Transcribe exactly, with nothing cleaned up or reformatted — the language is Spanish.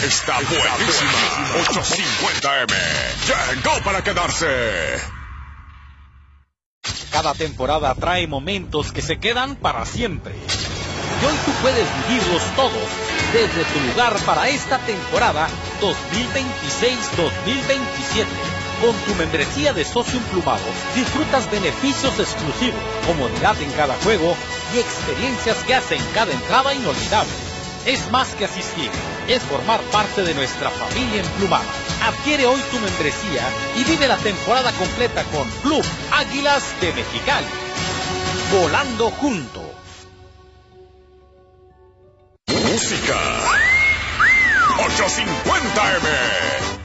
Está buenísima. ochocientos cincuenta eme. Llegó para quedarse. Cada temporada trae momentos que se quedan para siempre. Y hoy tú puedes vivirlos todos desde tu lugar para esta temporada dos mil veintiséis dos mil veintisiete. Con tu membresía de socio emplumado, disfrutas beneficios exclusivos, comodidad en cada juego y experiencias que hacen cada entrada inolvidable. Es más que asistir, es formar parte de nuestra familia emplumada. Adquiere hoy tu membresía y vive la temporada completa con Club Águilas de Mexicali. Volando juntos. Música. ochocientos cincuenta eme.